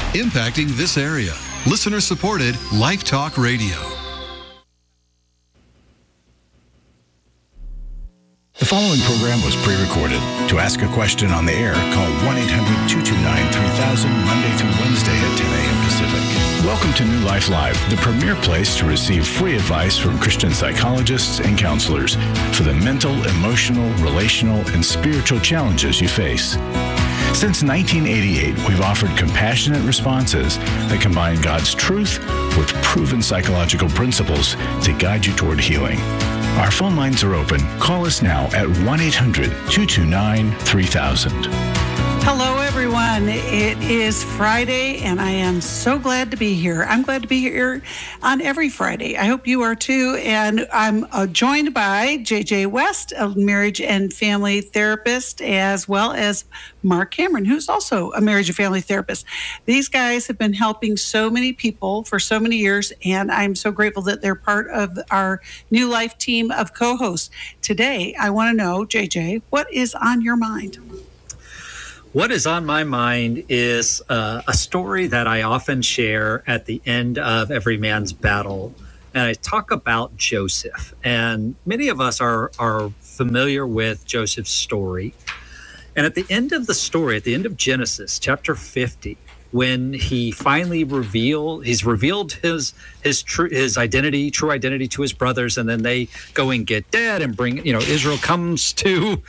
impacting this area. Listener-supported Life Talk Radio. The following program was pre-recorded. To ask a question on the air, call 1-800-229-3000 Monday through Wednesday at 10 a.m. Pacific. Welcome to New Life Live, the premier place to receive free advice from Christian psychologists and counselors for the mental, emotional, relational, and spiritual challenges you face. Since 1988, we've offered compassionate responses that combine God's truth with proven psychological principles to guide you toward healing. Our phone lines are open. Call us now at 1-800-229-3000. Hello, everyone. It is Friday, and I am so glad to be here. I'm glad to be here on every Friday. I hope you are too. And I'm joined by JJ West, a marriage and family therapist, as well as Mark Cameron, who's also a marriage and family therapist. These guys have been helping so many people for so many years, and I'm so grateful that they're part of our New Life team of co-hosts. Today, I want to know, JJ, what is on your mind? What is on my mind is a story that I often share at the end of Every Man's Battle. And I talk about Joseph. And many of us are familiar with Joseph's story. And at the end of the story, at the end of Genesis, chapter 50, when he finally revealed his identity, true identity to his brothers, and then they go and get Dad and bring, Israel comes to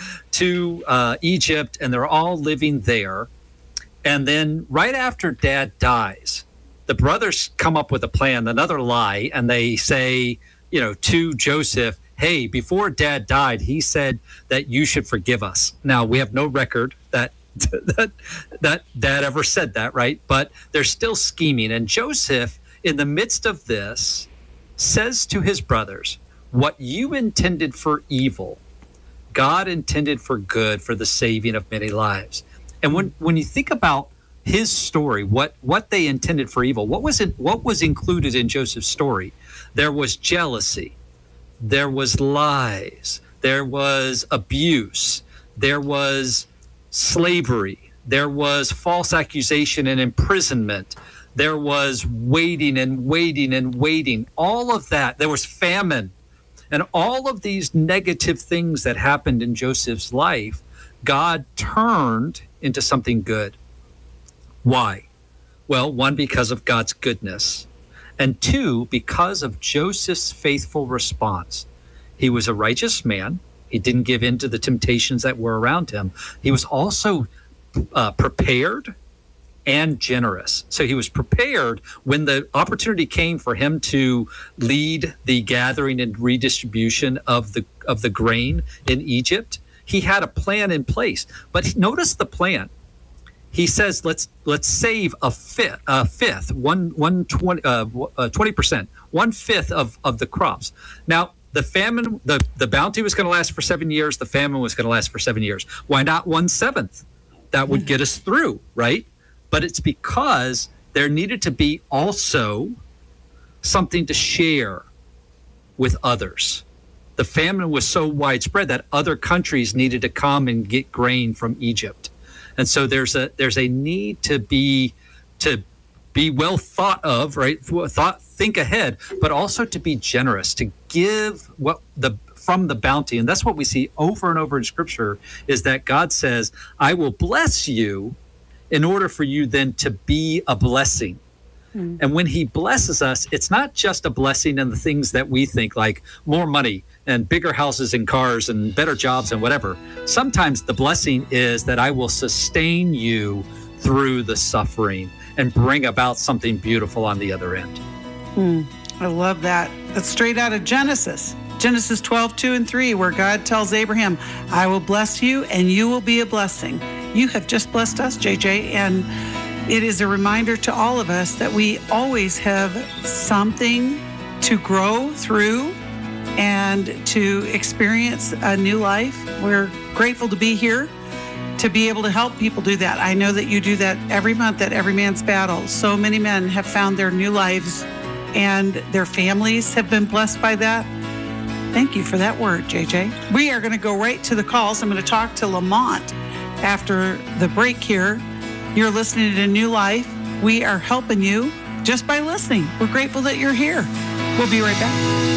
Egypt, and they're all living there. And then right after Dad dies, the brothers come up with a plan, another lie, and they say, to Joseph, hey, before Dad died, he said that you should forgive us. Now, we have no record that Dad ever said that, right? But they're still scheming. And Joseph, in the midst of this, says to his brothers, what you intended for evil, God intended for good, for the saving of many lives. And when you think about his story, what they intended for evil, what was included in Joseph's story? There was jealousy, there was lies, there was abuse, there was slavery, there was false accusation and imprisonment, there was waiting and waiting and waiting, all of that. There was famine, and all of these negative things that happened in Joseph's life, God turned into something good. Why? Well, one, because of God's goodness, and two, because of Joseph's faithful response. He was a righteous man. He didn't give in to the temptations that were around him. He was also prepared and generous. So he was prepared when the opportunity came for him to lead the gathering and redistribution of the grain in Egypt. He had a plan in place. But notice the plan. He says, let's save a fifth, 20%, 1/5 of the crops. Now, the famine, the bounty was going to last for 7 years. The famine was going to last for 7 years. Why not 1/7? That would get us through, right? But it's because there needed to be also something to share with others. The famine was so widespread that other countries needed to come and get grain from Egypt. And so there's a need to be well thought of, right? Think ahead, but also to be generous, to give from the bounty. And that's what we see over and over in Scripture, is that God says, I will bless you in order for you then to be a blessing. And when he blesses us, it's not just a blessing in the things that we think, like more money and bigger houses and cars and better jobs and whatever. Sometimes the blessing is that I will sustain you through the suffering and bring about something beautiful on the other end. I love that. That's straight out of Genesis 12:2-3, where God tells Abraham, I will bless you and you will be a blessing. You have just blessed us, JJ, and it is a reminder to all of us that we always have something to grow through and to experience a new life. We're grateful to be here, to be able to help people do that. I know that you do that every month at Every Man's Battle. So many men have found their new lives and their families have been blessed by that. Thank you for that word, JJ. We are going to go right to the calls. I'm going to talk to Lamont after the break here. You're listening to New Life We are helping you just by listening. We're grateful that you're here. We'll be right back.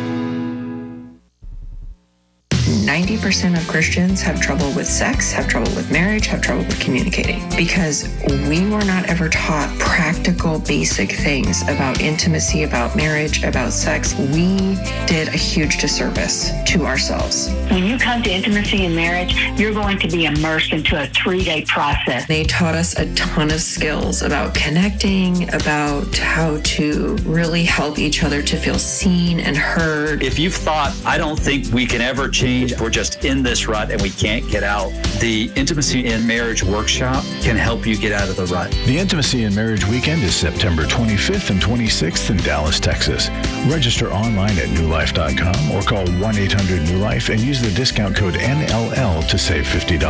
90% of Christians have trouble with sex, have trouble with marriage, have trouble with communicating because we were not ever taught practical, basic things about intimacy, about marriage, about sex. We did a huge disservice to ourselves. When you come to intimacy and marriage, you're going to be immersed into a 3-day process. They taught us a ton of skills about connecting, about how to really help each other to feel seen and heard. If you've thought, I don't think we can ever change, we're just in this rut and we can't get out, the Intimacy in Marriage Workshop can help you get out of the rut. The Intimacy in Marriage Weekend is September 25th and 26th in Dallas, Texas. Register online at newlife.com or call 1-800-NEW-LIFE and use the discount code NLL to save $50.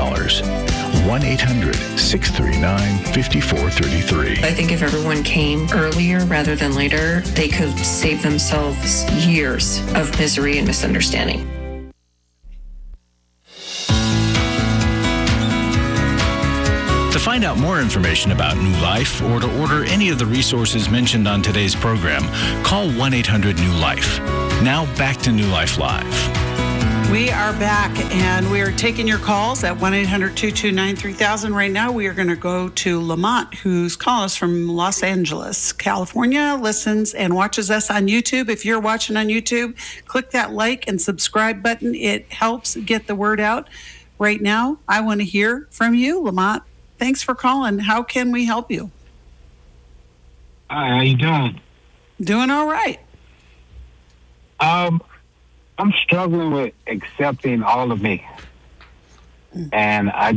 1-800-639-5433. I think if everyone came earlier rather than later, they could save themselves years of misery and misunderstanding. To find out more information about New Life or to order any of the resources mentioned on today's program, call 1-800-NEW-LIFE. Now back to New Life Live. We are back, and we are taking your calls at 1-800-229-3000. Right now, we are going to go to Lamont, who's calling us from Los Angeles, California, listens and watches us on YouTube. If you're watching on YouTube, click that like and subscribe button. It helps get the word out. Right now, I want to hear from you, Lamont. Thanks for calling. How can we help you? Hi, how you doing? Doing all right. I'm struggling with accepting all of me. And I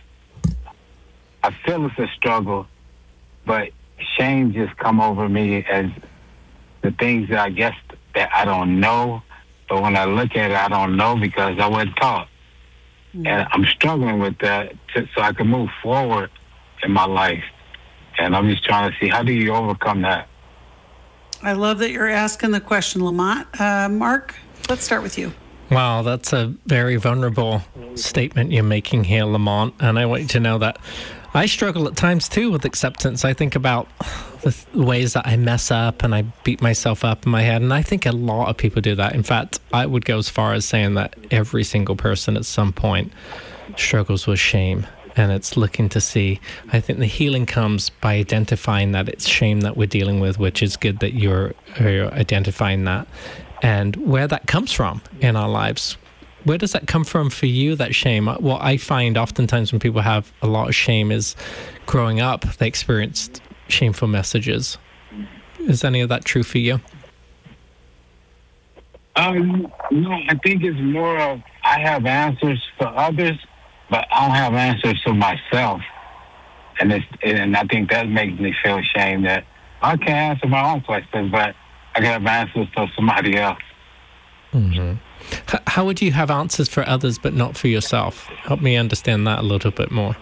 feel it's a struggle, but shame just come over me as the things that I guess that I don't know. But when I look at it, I don't know because I wasn't taught. And I'm struggling with that so I can move forward in my life. And I'm just trying to see, how do you overcome that? I love that you're asking the question, Lamont. Mark, let's start with you. Wow, that's a very vulnerable statement you're making here, Lamont. And I want you to know that I struggle at times, too, with acceptance. I think about the ways that I mess up and I beat myself up in my head. And I think a lot of people do that. In fact, I would go as far as saying that every single person at some point struggles with shame. And it's looking to see, I think the healing comes by identifying that it's shame that we're dealing with, which is good that you're identifying that. And where that comes from in our lives. Where does that come from for you, that shame? What I find oftentimes when people have a lot of shame is growing up, they experienced shameful messages. Is any of that true for you? No, I think it's more of I have answers for others, but I don't have answers for myself. And I think that makes me feel ashamed that I can't answer my own questions, but I can have answers for somebody else. Mm-hmm. How would you have answers for others but not for yourself? Help me understand that a little bit more.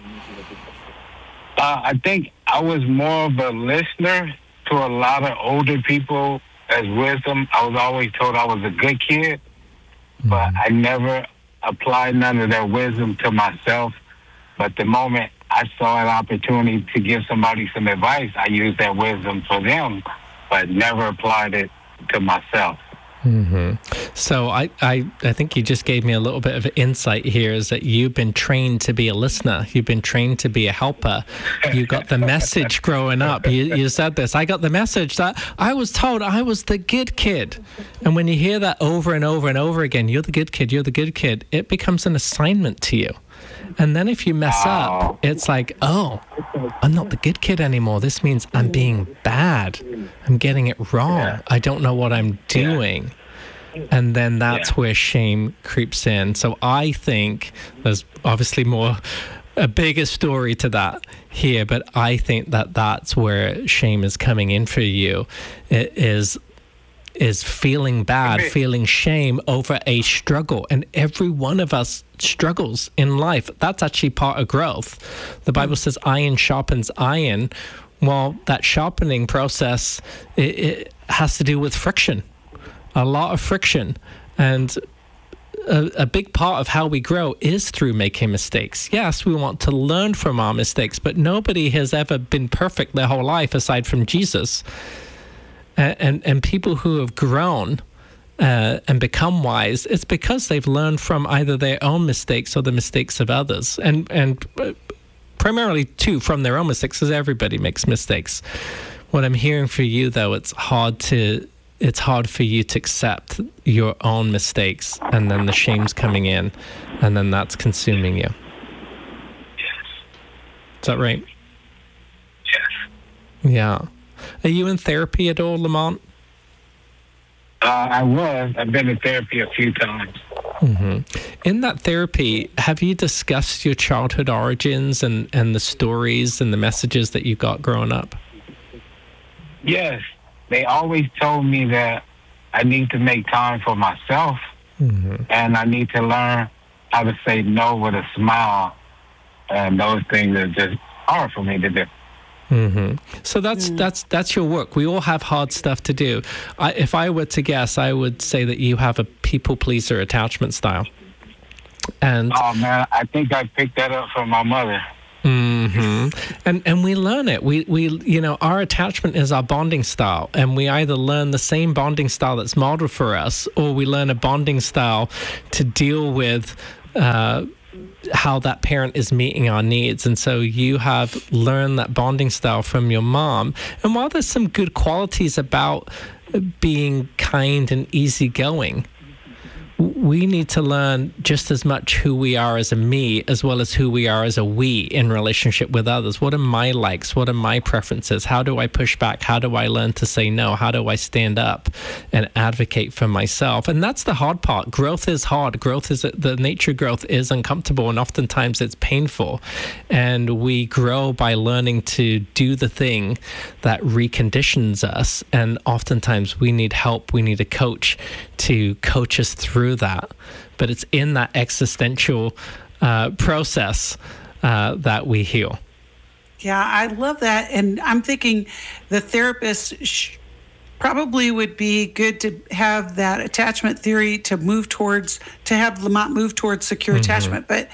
I think I was more of a listener to a lot of older people as wisdom. I was always told I was a good kid, but I never applied none of that wisdom to myself. But the moment I saw an opportunity to give somebody some advice, I used that wisdom for them, but never applied it to myself. Mm-hmm. So I think you just gave me a little bit of insight here, is that you've been trained to be a listener. You've been trained to be a helper. You got the message growing up. You said this. I got the message that I was told I was the good kid. And when you hear that over and over and over again, you're the good kid, you're the good kid, it becomes an assignment to you. And then if you mess up, it's like, oh, I'm not the good kid anymore. This means I'm being bad. I'm getting it wrong. I don't know what I'm doing. And then that's where shame creeps in. So I think there's obviously a bigger story to that here, but I think that that's where shame is coming in for you. It is feeling bad, feeling shame over a struggle. And every one of us struggles in life. That's actually part of growth. The Bible says iron sharpens iron. Well, that sharpening process, it has to do with friction, a lot of friction. And a big part of how we grow is through making mistakes. Yes, we want to learn from our mistakes, but nobody has ever been perfect their whole life aside from Jesus. And people who have grown and become wise, it's because they've learned from either their own mistakes or the mistakes of others. And primarily, too, from their own mistakes, because everybody makes mistakes. What I'm hearing for you, though, it's hard for you to accept your own mistakes, and then the shame's coming in, and then that's consuming you. Yes. Is that right? Yes. Yeah. Are you in therapy at all, Lamont? I was. I've been in therapy a few times. Mm-hmm. In that therapy, have you discussed your childhood origins and the stories and the messages that you got growing up? Yes. They always told me that I need to make time for myself, and I need to learn how to say no with a smile. And those things are just hard for me to do. So that's your work. We all have hard stuff to do. If I were to guess, I would say that you have a people pleaser attachment style. And oh man, I think I picked that up from my mother. And we learn it. We our attachment is our bonding style, and we either learn the same bonding style that's modeled for us, or we learn a bonding style to deal with how that parent is meeting our needs. And so you have learned that bonding style from your mom. And while there's some good qualities about being kind and easygoing, we need to learn just as much who we are as a me as well as who we are as a we in relationship with others. What are my likes? What are my preferences? How do I push back? How do I learn to say no? How do I stand up and advocate for myself? And that's the hard part. Growth is hard. The nature of growth is uncomfortable, and oftentimes it's painful. And we grow by learning to do the thing that reconditions us. And oftentimes we need help. We need a coach to coach us through that. But it's in that existential process that we heal. Yeah, I love that. And I'm thinking the therapist probably would be good to have that attachment theory to have Lamont move towards secure attachment. But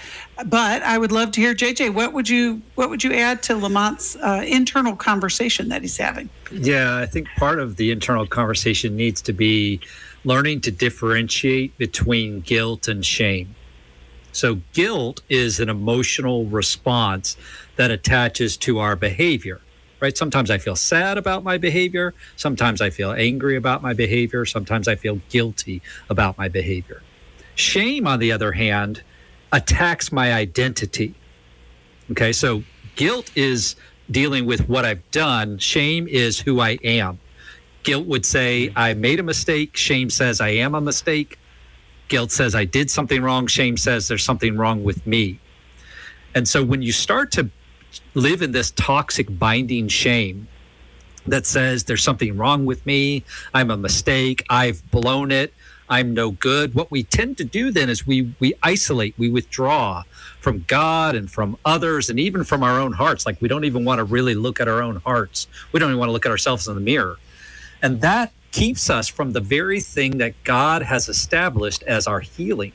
I would love to hear, JJ, what would you add to Lamont's internal conversation that he's having? Yeah, I think part of the internal conversation needs to be learning to differentiate between guilt and shame. So guilt is an emotional response that attaches to our behavior, right? Sometimes I feel sad about my behavior. Sometimes I feel angry about my behavior. Sometimes I feel guilty about my behavior. Shame, on the other hand, attacks my identity. Okay, so guilt is dealing with what I've done. Shame is who I am. Guilt would say, I made a mistake. Shame says, I am a mistake. Guilt says, I did something wrong. Shame says, there's something wrong with me. And so when you start to live in this toxic binding shame that says, there's something wrong with me, I'm a mistake, I've blown it, I'm no good, what we tend to do then is we isolate, we withdraw from God and from others and even from our own hearts. Like we don't even want to really look at our own hearts. We don't even want to look at ourselves in the mirror. And that keeps us from the very thing that God has established as our healing.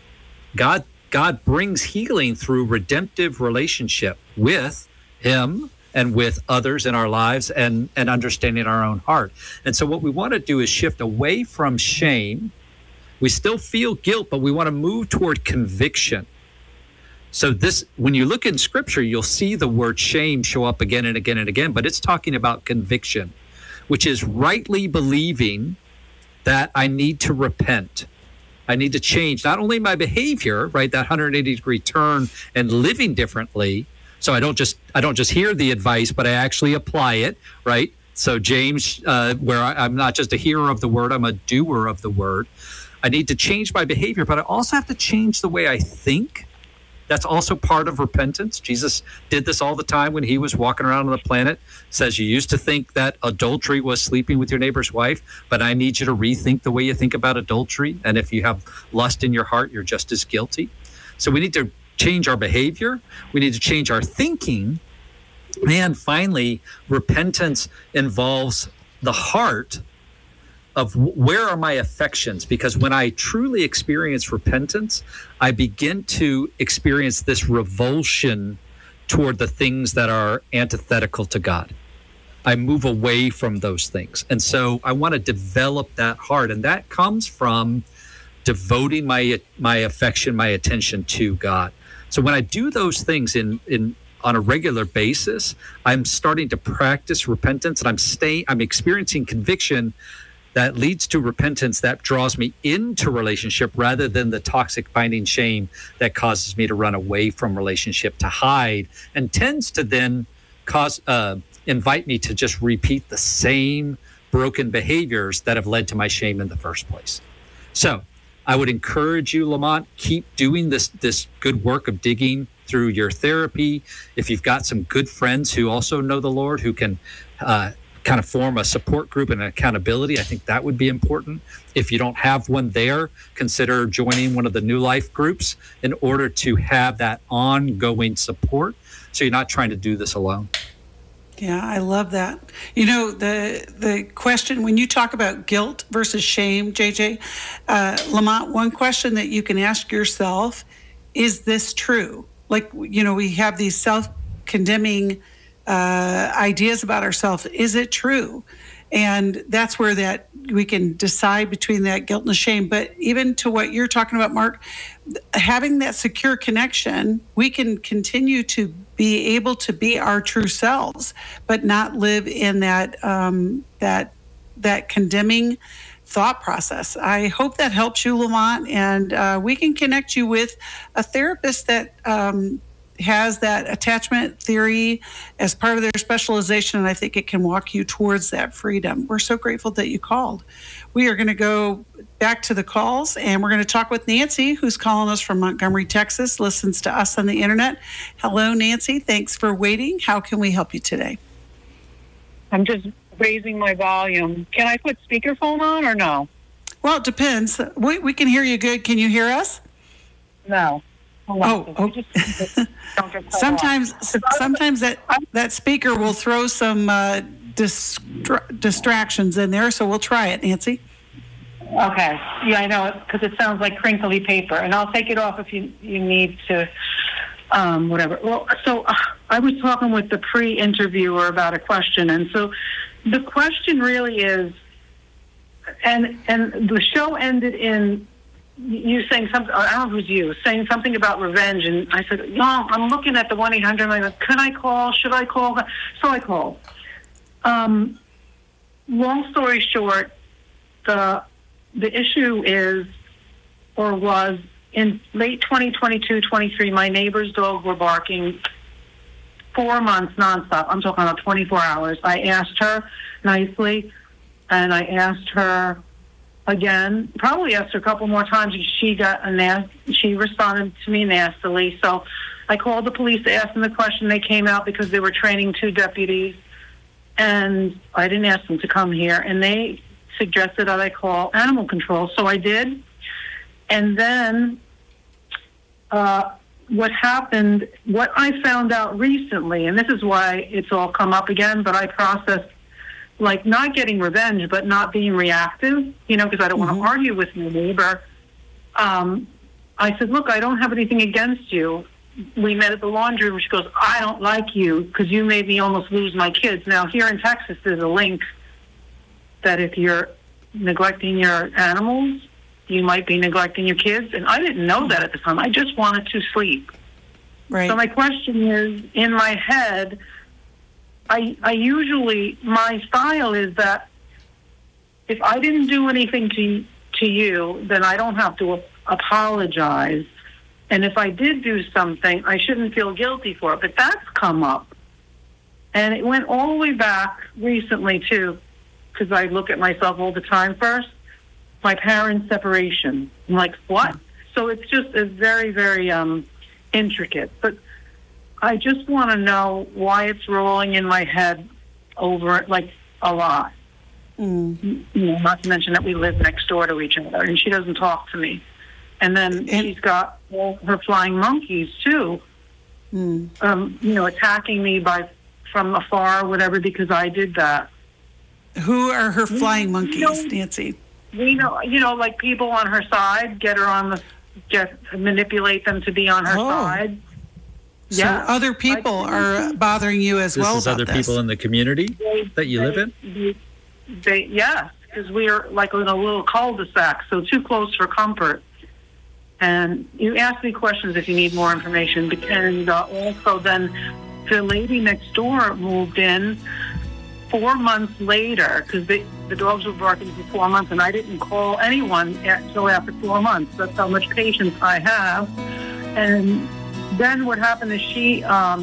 God brings healing through redemptive relationship with Him and with others in our lives and understanding our own heart. And so what we want to do is shift away from shame. We still feel guilt, but we want to move toward conviction. So this, when you look in Scripture, you'll see the word shame show up again and again and again, but it's talking about conviction, which is rightly believing that I need to repent. I need to change not only my behavior, right, that 180-degree turn and living differently. So I don't just hear the advice, but I actually apply it, right? So James, where I'm not just a hearer of the word, I'm a doer of the word. I need to change my behavior, but I also have to change the way I think. That's also part of repentance. Jesus did this all the time when he was walking around on the planet. Says you used to think that adultery was sleeping with your neighbor's wife, but I need you to rethink the way you think about adultery. And if you have lust in your heart, you're just as guilty. So we need to change our behavior. We need to change our thinking. And finally, repentance involves the heart where are my affections? Because when I truly experience repentance, I begin to experience this revulsion toward the things that are antithetical to God. I move away from those things. And so I want to develop that heart. And that comes from devoting my affection, my attention to God. So when I do those things on a regular basis, I'm starting to practice repentance, and I'm experiencing conviction that leads to repentance that draws me into relationship rather than the toxic binding shame that causes me to run away from relationship, to hide, and tends to then invite me to just repeat the same broken behaviors that have led to my shame in the first place. So I would encourage you, Lamont, keep doing this good work of digging through your therapy. If you've got some good friends who also know the Lord, who can kind of form a support group and accountability, I think that would be important. If you don't have one there, consider joining one of the New Life groups in order to have that ongoing support, so you're not trying to do this alone. Yeah, I love that. You know, the question, when you talk about guilt versus shame, JJ, Lamont, one question that you can ask yourself, is this true? Like, you know, we have these self-condemning ideas about ourselves. Is it true? And that's where that we can decide between that guilt and the shame. But even to what you're talking about, Mark, having that secure connection, we can continue to be able to be our true selves, but not live in that that condemning thought process. I hope that helps you, Lamont, and we can connect you with a therapist that has that attachment theory as part of their specialization, and I think it can walk you towards that freedom. We're so grateful that you called. We are going to go back to the calls, and we're going to talk with Nancy, who's calling us from Montgomery, Texas, listens to us on the internet. Hello, Nancy. Thanks for waiting. How can we help you today? I'm just raising my volume. Can I put speakerphone on or no? Well, it depends. We can hear you good. Can you hear us? No. Oh. Sometimes that speaker will throw some distractions in there, so we'll try it, Nancy. Okay. Yeah, I know, because it sounds like crinkly paper, and I'll take it off if you need to, whatever. Well, so I was talking with the pre-interviewer about a question, and so the question really is, and the show ended in you saying something, I don't know if it was you, saying something about revenge, and I said, no, I'm looking at the 1-800, and I'm like, can I call? Should I call? So I called. Long story short, the issue is, or was, in late 2022-23, my neighbor's dogs were barking 4 months nonstop. I'm talking about 24 hours. I asked her nicely, and I asked her again, probably asked her a couple more times. She responded to me nastily. So I called the police to ask them the question. They came out because they were training 2 deputies, and I didn't ask them to come here. And they suggested that I call animal control. So I did. And then what happened, what I found out recently, and this is why it's all come up again, but I processed like not getting revenge, but not being reactive, because I don't want to argue with my neighbor. I said, look, I don't have anything against you. We met at the laundry room. She goes, I don't like you because you made me almost lose my kids. Now, here in Texas, there's a link that if you're neglecting your animals, you might be neglecting your kids. And I didn't know that at the time. I just wanted to sleep. Right. So my question is, in my head, I usually, my style is that if I didn't do anything to you, then I don't have to apologize. And if I did do something, I shouldn't feel guilty for it. But that's come up. And it went all the way back recently, too, because I look at myself all the time first. My parents' separation. I'm like, what? So it's very, very intricate. But I just want to know why it's rolling in my head over, like, a lot. Not to mention that we live next door to each other, and she doesn't talk to me. And then she's got her flying monkeys, too, attacking me from afar or whatever because I did that. Who are her flying monkeys, Nancy? We know, like people on her side, manipulate them to be on her side. So other people are bothering you as well. This is other people in the community that you live in? Yes, because we are like in a little cul-de-sac, so too close for comfort. And you ask me questions if you need more information. And also then the lady next door moved in 4 months later, because the dogs were barking for 4 months, and I didn't call anyone until after 4 months. That's how much patience I have. And then what happened is are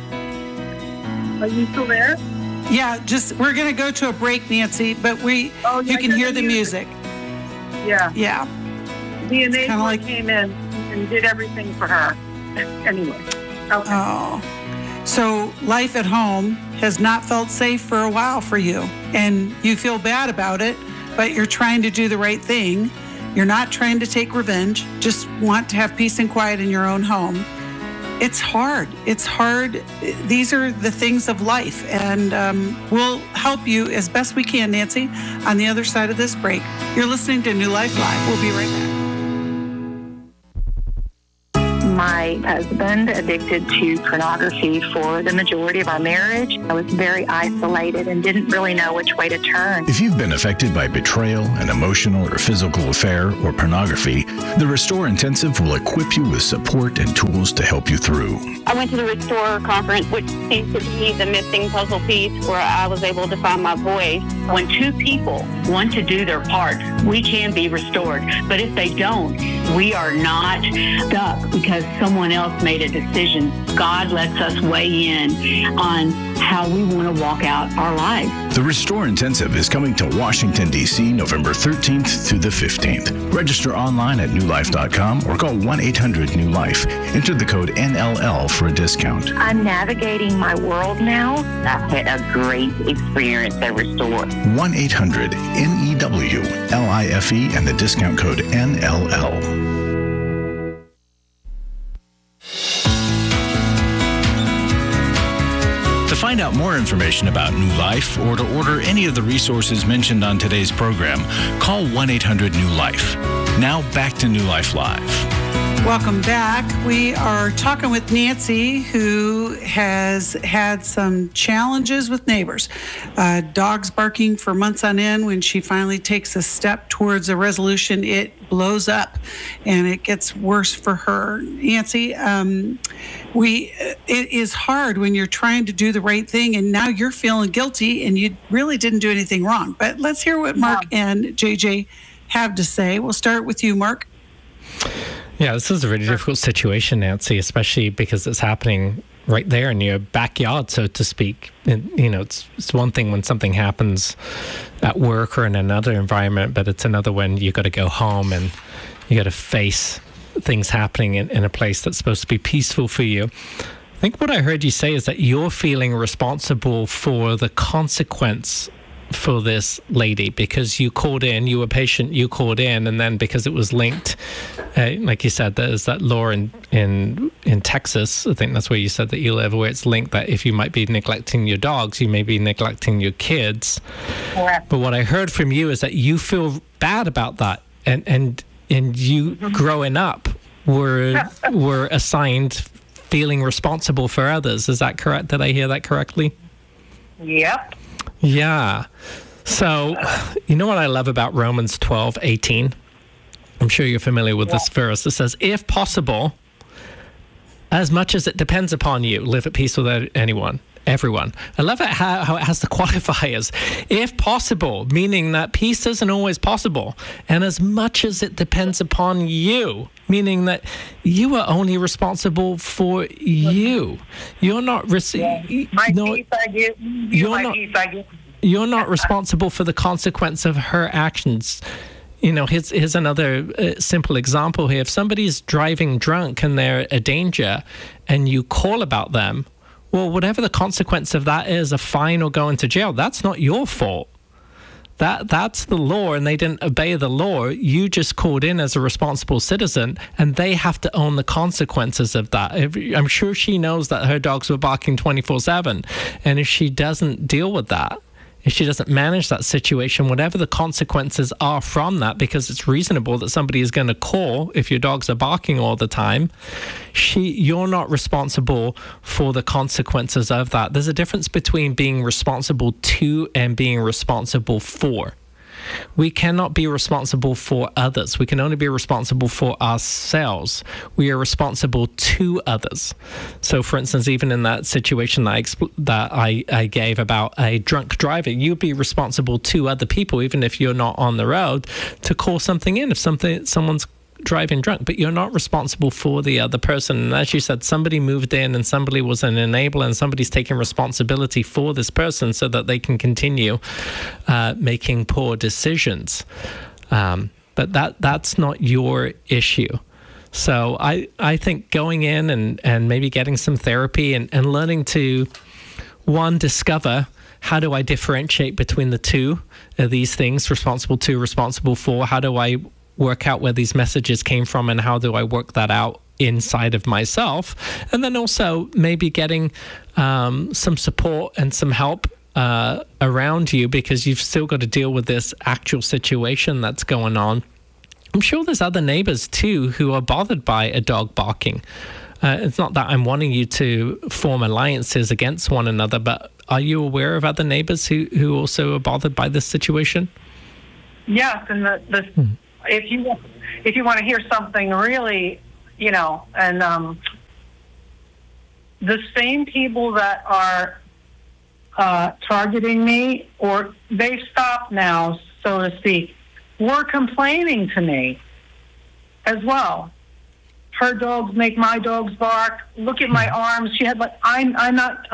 you still there? Yeah, we're going to go to a break, Nancy, but you can hear the music. Yeah. Yeah. The enabler came in and did everything for her. Anyway. Okay. Oh. So life at home has not felt safe for a while for you, and you feel bad about it, but you're trying to do the right thing. You're not trying to take revenge, just want to have peace and quiet in your own home. It's hard. It's hard. These are the things of life, and we'll help you as best we can, Nancy, on the other side of this break. You're listening to New Life Live. We'll be right back. My husband addicted to pornography for the majority of our marriage. I was very isolated and didn't really know which way to turn. If you've been affected by betrayal, an emotional or physical affair, or pornography, the Restore Intensive will equip you with support and tools to help you through. I went to the Restore conference, which seems to be the missing puzzle piece where I was able to find my voice. When two people want to do their part, we can be restored. But if they don't, we are not stuck because someone else made a decision. God lets us weigh in on how we want to walk out our lives. The Restore Intensive is coming to Washington, D.C. November 13th through the 15th. Register online at newlife.com or call 1-800-NEW-LIFE. Enter the code NLL for a discount. I'm navigating my world now. I've had a great experience at Restore. 1-800-NEWLIFE and the discount code NLL. To find out more information about New Life or to order any of the resources mentioned on today's program, call 1-800-NEW-LIFE. Now back to New Life Live. Welcome back. We are talking with Nancy, who has had some challenges with neighbors. Dogs barking for months on end. When she finally takes a step towards a resolution, it blows up and it gets worse for her. Nancy, it is hard when you're trying to do the right thing and now you're feeling guilty and you really didn't do anything wrong. But let's hear what Mark and JJ have to say. We'll start with you, Mark. Yeah, this is a really difficult situation, Nancy, especially because it's happening right there in your backyard, so to speak. And, it's one thing when something happens at work or in another environment, but it's another when you got to go home and you got to face things happening in a place that's supposed to be peaceful for you. I think what I heard you say is that you're feeling responsible for the consequence for this lady because you called in, you were patient, you called in, and then because it was linked, like you said, there's that law in Texas, I think that's where you said that you live, where it's linked that if you might be neglecting your dogs, you may be neglecting your kids. Correct. But what I heard from you is that you feel bad about that, and you growing up were assigned feeling responsible for others. Is that correct? Did I hear that correctly? Yep. Yeah. So, you know what I love about Romans 12:18? I'm sure you're familiar with this verse. It says, if possible, as much as it depends upon you, live at peace with everyone. I love it how it has the qualifiers. If possible, meaning that peace isn't always possible. And as much as it depends upon you, meaning that you are only responsible for you. You're not peace I give. You're not responsible for the consequence of her actions. Here's another simple example here. If somebody's driving drunk and they're a danger and you call about them, well, whatever the consequence of that is, a fine or going to jail, that's not your fault. That's the law, and they didn't obey the law. You just called in as a responsible citizen, and they have to own the consequences of that. I'm sure she knows that her dogs were barking 24/7, and if she doesn't deal with that, if she doesn't manage that situation, whatever the consequences are from that, because it's reasonable that somebody is going to call if your dogs are barking all the time, you're not responsible for the consequences of that. There's a difference between being responsible to and being responsible for. We cannot be responsible for others. We can only be responsible for ourselves. We are responsible to others. So, for instance, even in that situation that I gave about a drunk driver, you'd be responsible to other people, even if you're not on the road, to call something in if someone's driving drunk, but you're not responsible for the other person. And as you said, somebody moved in and somebody was an enabler, and somebody's taking responsibility for this person so that they can continue making poor decisions. But that's not your issue. So I think going in and maybe getting some therapy and learning to, one, discover how do I differentiate between the two of these things, responsible to, responsible for. How do I work out where these messages came from, and how do I work that out inside of myself? And then also maybe getting some support and some help around you, because you've still got to deal with this actual situation that's going on. I'm sure there's other neighbors too who are bothered by a dog barking. It's not that I'm wanting you to form alliances against one another, but are you aware of other neighbors who also are bothered by this situation? Yes, and if you want to hear something really, and the same people that are targeting me, or they've stopped now, so to speak, were complaining to me as well. Her dogs make my dogs bark. Look at my arms. She had I'm